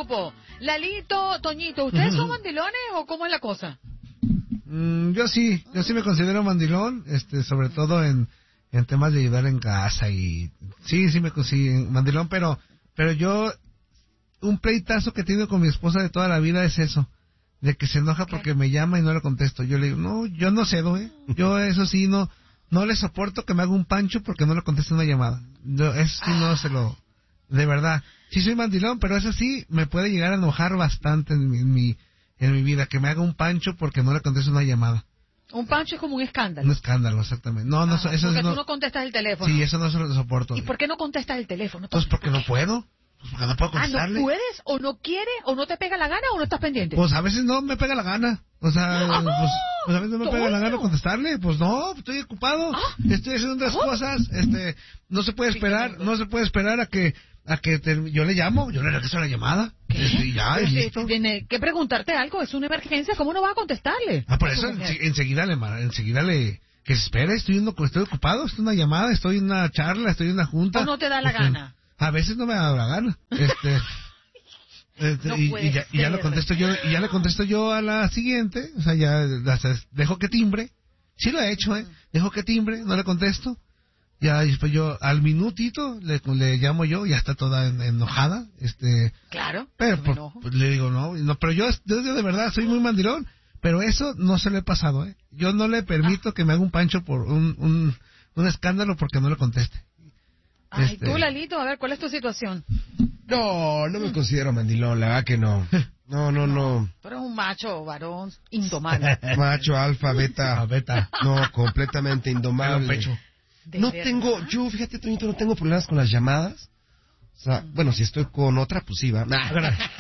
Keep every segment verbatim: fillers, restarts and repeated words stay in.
grupo. Lalito, Toñito, ¿ustedes son mandilones o cómo es la cosa? Mm, yo sí, yo sí me considero mandilón, este, sobre todo en, en temas de ayudar en casa y sí, sí me considero mandilón, pero, pero yo, un pleitazo que he tenido con mi esposa de toda la vida es eso, de que se enoja ¿Qué? porque me llama y no le contesto. Yo le digo, no, yo no cedo, eh, yo eso sí no, no le soporto que me haga un pancho porque no le contesto una llamada. Yo, eso sí no se lo, de verdad, sí soy mandilón, pero eso sí me puede llegar a enojar bastante en mi, en mi en mi vida, que me haga un pancho porque no le contesto una llamada. Un pancho es como un escándalo. Un escándalo, exactamente. No, no, Ajá, eso porque no, tú no contestas el teléfono. Sí, eso no se lo soporto. ¿Y por qué no contestas el teléfono? Pues porque no puedo. Pues porque no puedo Ah, contestarle. ¿no puedes? ¿O no quieres? ¿O no te pega la gana? ¿O no estás pendiente? Pues a veces no me pega la gana. O sea, ¡Ah! pues, pues a veces no me pega la ¡Toño! gana contestarle. Pues no, estoy ocupado. ¡Ah! Estoy haciendo otras ¿Oh? cosas. Este, no se puede esperar, no se puede esperar a que a que te- yo le llamo, yo le regreso la llamada. ¿Qué? Este, y ya, y Pero si listo. tiene que preguntarte algo, es una emergencia, ¿cómo no vas a contestarle? Ah, por A tu eso mujer. ense- enseguida le, ma- enseguida le, que se espere, estoy, en- estoy ocupado, estoy en una llamada, estoy en una charla, estoy en una junta. ¿O no te da la Este, gana? A veces no me da la gana. Este, este, No y, puede y ya, y ya ser. lo contesto yo, y ya le contesto yo a la siguiente, o sea, ya las- dejo que timbre. Sí lo he hecho, ¿eh? Dejo que timbre, no le contesto. Ya, y después yo, al minutito, le, le llamo yo, ya está toda en- enojada, este... Claro, Pero me por- enojo. pues, le digo, no, no, pero yo, yo de verdad soy muy mandilón, pero eso no se le he pasado, ¿eh? Yo no le permito Ah. que me haga un pancho por un, un, un escándalo porque no le conteste. Ay, Este- tú, Lalito, a ver, ¿cuál es tu situación? No, no me considero mandilón, la verdad que no. No, no, no. Tú eres un macho varón indomable. Macho, alfa, beta. Ah, beta. No, completamente Pelo indomable. pecho. ¿De No verdad? tengo, yo, fíjate, Toñito, no tengo problemas con las llamadas. O sea, bueno, si estoy con otra, pues sí, va. Nah,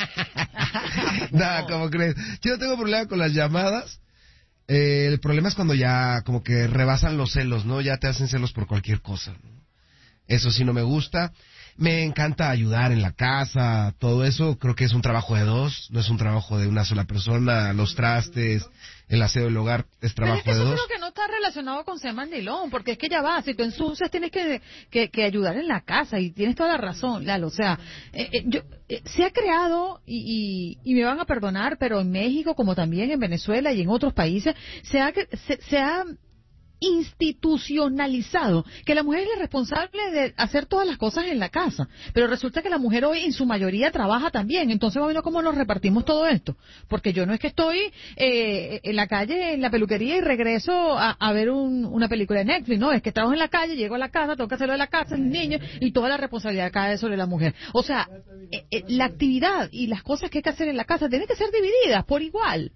nah, ¿cómo crees? Yo no tengo problema con las llamadas. Eh, el problema es cuando ya como que rebasan los celos, ¿no? Ya te hacen celos por cualquier cosa, ¿no? Eso sí no me gusta. Me encanta ayudar en la casa, todo eso. Creo que es un trabajo de dos, no es un trabajo de una sola persona. Los trastes, el aseo del hogar es Pero trabajo es que de eso dos. creo que no está relacionado con ser mandilón, porque es que ya va, si tú ensucias tienes que, que, que ayudar en la casa, y tienes toda la razón, Lalo, o sea, eh, eh, yo, eh, se ha creado, y, y, y me van a perdonar, pero en México, como también en Venezuela y en otros países, se ha, cre- se, se ha institucionalizado que la mujer es la responsable de hacer todas las cosas en la casa, pero resulta que la mujer hoy en su mayoría trabaja también. Entonces, bueno, ¿cómo nos repartimos todo esto? Porque yo no es que estoy eh, en la calle, en la peluquería, y regreso a, a ver un- una película de Netflix, no, es que trabajo en la calle, llego a la casa, tengo que hacerlo de la casa, el niño, y toda la responsabilidad cae sobre la mujer. O sea, eh, eh, la actividad y las cosas que hay que hacer en la casa tienen que ser divididas por igual.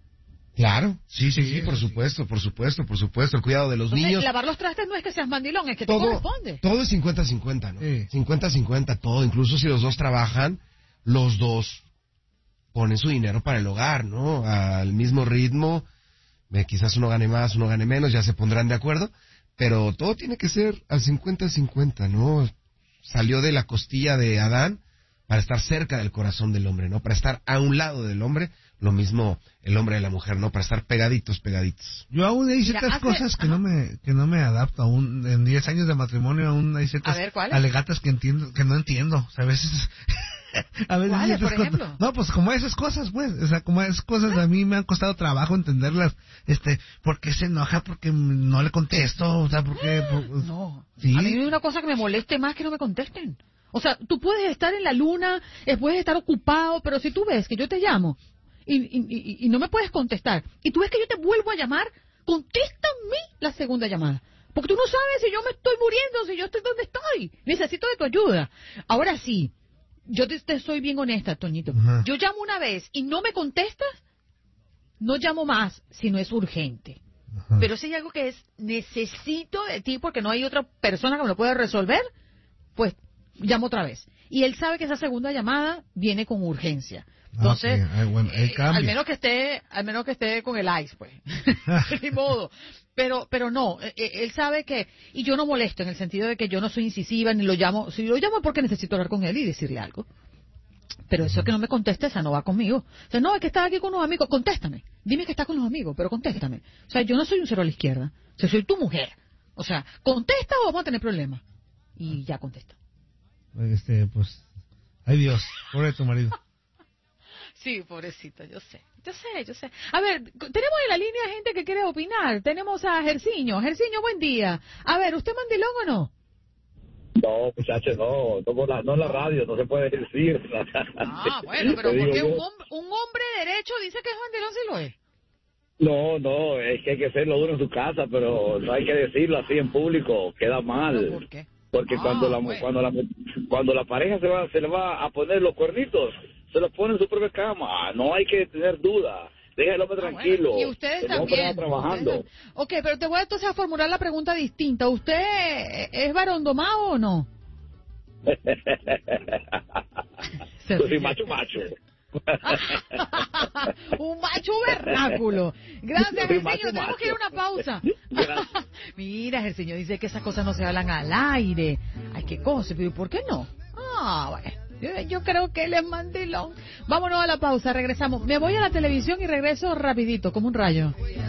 Claro, sí, sí, sí, por supuesto, por supuesto, por supuesto. El cuidado de los Entonces, niños. lavar los trastes no es que seas mandilón, es que te Todo, corresponde. todo es cincuenta cincuenta, ¿no? Sí. cincuenta cincuenta, todo. Incluso si los dos trabajan, los dos ponen su dinero para el hogar, ¿no? Al mismo ritmo. Eh, quizás uno gane más, uno gane menos, ya se pondrán de acuerdo. Pero todo tiene que ser al cincuenta cincuenta, ¿no? Salió de la costilla de Adán para estar cerca del corazón del hombre, ¿no? Para estar a un lado del hombre, lo mismo el hombre de la mujer, ¿no? Para estar pegaditos, pegaditos. Yo aún hay Mira, ciertas hace- cosas que ajá. no me que no me adapto aún en diez años de matrimonio, aún hay ciertas A ver, ¿cuáles? alegatas que entiendo que no entiendo, o sea, a veces a veces ¿Cuáles, ciertas por cosas- ejemplo? no, pues como esas cosas, pues, o sea, como esas cosas a mí me han costado trabajo entenderlas, este, ¿por qué se enoja? Porque no le contesto, o sea, porque No. Sí. A mí no hay una cosa que me moleste más que no me contesten. O sea, tú puedes estar en la luna, eh, puedes estar ocupado, pero si tú ves que yo te llamo y, y, y- y no me puedes contestar, y tú ves que yo te vuelvo a llamar, contéstame la segunda llamada. Porque tú no sabes si yo me estoy muriendo, si yo estoy donde estoy. Necesito de tu ayuda. Ahora sí, yo te, te soy bien honesta, Toñito. Ajá. Yo llamo una vez y no me contestas, no llamo más si no es urgente. Ajá. Pero si hay algo que es necesito de ti porque no hay otra persona que me lo pueda resolver, pues llamo otra vez. Y él sabe que esa segunda llamada viene con urgencia. Entonces, Ah, ok. Ah, bueno, él eh, cambia. al menos que esté, al menos que esté con el ice, pues. Ni modo. Pero, pero no, eh, eh, él sabe que, y yo no molesto en el sentido de que yo no soy incisiva ni lo llamo, si lo llamo es porque necesito hablar con él y decirle algo. Pero eso que no me conteste, esa no va conmigo. O sea, no, es que estaba aquí con unos amigos, contéstame. Dime que estás con los amigos, pero contéstame. O sea, yo no soy un cero a la izquierda. O sea, soy tu mujer. O sea, contesta o vamos a tener problemas. Y ya contesta. Este, pues, ay Dios, pobre tu marido. Sí, pobrecito, yo sé, yo sé, yo sé. A ver, tenemos en la línea gente que quiere opinar. Tenemos a Jerciño. Jerciño, buen día. A ver, ¿usted mandilón o no? No, muchachos, no, no, la, no en la radio, no se puede decir. Ah, bueno, pero Te porque digo un, yo. hom- un hombre derecho dice que es mandilón si lo es. No, no, es que hay que hacerlo duro en su casa, pero no hay que decirlo así en público, queda mal. ¿Pero por qué? Porque Ah, cuando la bueno. cuando la cuando la pareja se va se le va a poner los cuernitos, se los pone en su propia cama, no hay que tener duda. Deja al hombre Ah, tranquilo. bueno. Y ustedes el hombre también. va trabajando. Ustedes tam- Ok, pero te voy a entonces a formular la pregunta distinta. ¿Usted es varón domado o no? Se Yo soy ríe. macho macho. Un macho vernáculo. Gracias, Soy Jerciño. macho, Tenemos que ir a una macho. pausa. Gracias. Mira, Jerciño dice que esas cosas no se hablan al aire. Ay, qué cosa, pero ¿por qué no? Ah, bueno. Yo, yo creo que él es mandilón. Vámonos a la pausa, regresamos. Me voy a la televisión y regreso rapidito, como un rayo.